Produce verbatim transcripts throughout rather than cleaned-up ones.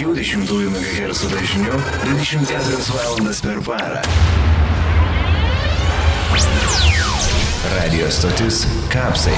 dviejų megahercų dažniu dvidešimt keturias valandas per parą. Radio stotis Kapsai.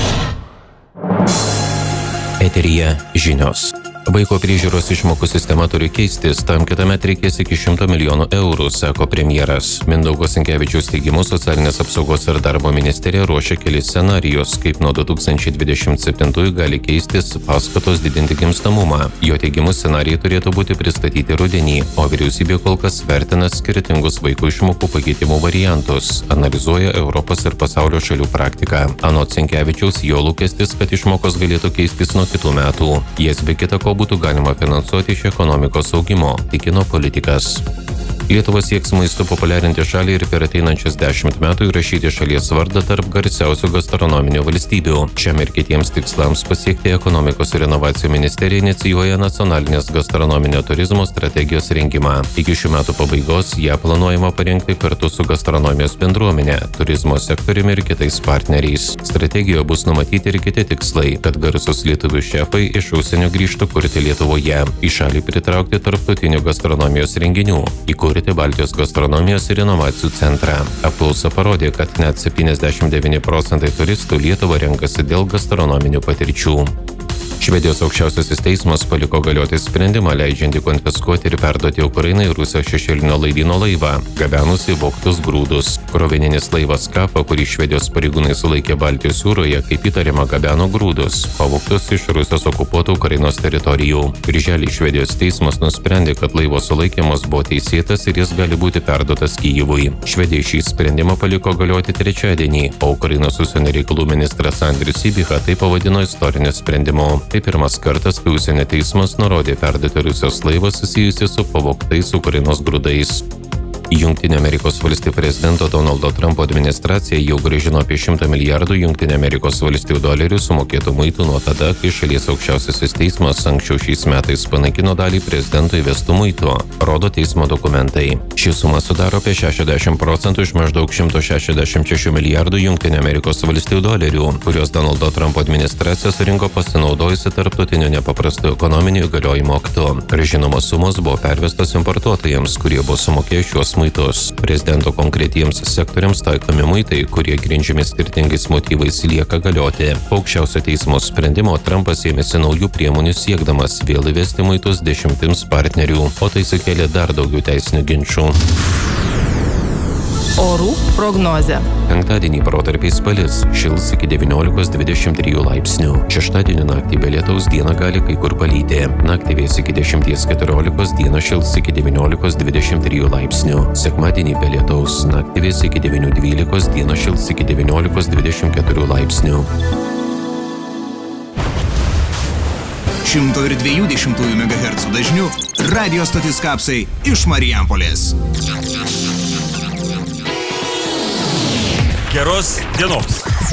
Eteryje žinios. Vaiko priežiūros išmokų sistema turi keistis, tam kitąmet reikės iki šimto milijonų eurų, sako premjeras. Mindaugo Sinkevičiaus teigimu, socialinės apsaugos ir darbo ministerija ruošia kelis scenarijus, kaip nuo du tūkstančiai dvidešimt septintųjų gali keistis paskatos didinti gimstamumą. Jo teigimu, scenarijai turėtų būti pristatyti rudenį, o vyriausybė kol kas vertina skirtingus vaiko išmokų pakeitimų variantus, analizuoja Europos ir pasaulio šalių praktiką. Anot Sinkevičiaus, jo lūkestis, kad išmokos galėtų keistis nuo kitų metų. Jas be kita ko būtų galima finansuoti iš ekonomikos augimo, tikino politikas. Lietuva sieks maistu populiarinti šalį ir per ateinančias dešimt metų įrašyti šalies vardą tarp garsiausių gastronominių valstybių. Šiam ir kitiems tikslams pasiekti ekonomikos ir inovacijų ministerija inicijuoja nacionalinės gastronominio turizmo strategijos rengimą. Iki šių metų pabaigos ją planuojama parengti kartu su gastronomijos bendruomenė, turizmo sektoriumi ir kitais partneriais. Strategijoje bus numatyti ir kiti tikslai, kad garsus lietuvių šefai iš užsienio grįžtų kurti Lietuvoje, į šalį pritraukti tarptautinių gastronomijos renginių, įkurti Baltijos gastronomijos ir inovacijų centrą. Apklausa parodė, kad net septyniasdešimt devyni procentai turistų Lietuvą renkasi dėl gastronominių patirčių. Švedijos aukščiausiasis teismas paliko galioti sprendimą, leidžiantį konfiskuoti ir perduoti Ukrainai Rusijos šešėlinio laivyno laivą, gabenusį vogtus grūdus. Krovininis laivas Kafa, kurį Švedijos pareigūnai sulaikė Baltijos jūroje, kaip įtariama gabeno grūdus, pavogtus iš Rusijos okupuotų Ukrainos teritorijų. Birželį Švedijos teismas nusprendė, kad laivo sulaikymas buvo teisėtas ir jis gali būti perduotas Kyjivui. Švedija šį sprendimą paliko galioti trečiadienį, o Ukrainos užsienio reikalų ministras Andrius Sybiha tai pavadino istoriniu sprendimu. Tai pirmas kartas, kai užsienio teismas nurodė perduoti Rusijos laivą susijusį su pavogtais Ukrainos grūdais. Jungtinių Amerikos valstijų prezidento Donaldo Trumpo administracija jau grąžino apie šimtą milijardų Jungtinių Amerikos valstijų dolerių sumokėtų muitų nuo tada, kai šalies aukščiausiasis teismas anksčiau šiais metais panaikino dalį prezidento įvestų muitų, rodo teismo dokumentai. Ši suma sudaro apie šešiasdešimt procentų iš maždaug šimto šešiasdešimt šešių milijardų Jungtinių Amerikos valstijų dolerių, kuriuos Donaldo Trumpo administracija surinko pasinaudojusi tarptautiniu nepaprastu ekonominiu įgaliojimo aktu. Grąžinamos sumos buvo pervestos importuotojams, kurie buvo sumokėję šiuos muitus. Prezidento konkretiems sektoriams taikomi muitai, kurie grindžiami skirtingais motyvais, lieka galioti. Po aukščiausio teismo sprendimo Trumpas ėmėsi naujų priemonių siekdamas vėl įvesti muitus dešimtims partnerių, o tai sukėlė dar daugiau teisinių ginčų. Orų prognozė. Penktadienį protarpiais palis, šils iki devyniolikos dvidešimt trijų laipsnių. Šeštadienį naktį be lietaus dieną gali kai kur palyti. Naktį vės iki dešimties keturiolikos, dieną šils iki devyniolikos dvidešimt trijų laipsnių. Sekmadienį be lietaus, naktį vės iki devynių dvylikos, dieną šils iki devyniolikos dvidešimt keturių laipsnių. šimto dviejų dešimtųjų megahercų dažniu radio stotis Kapsai iš Marijampolės. Geros dienos.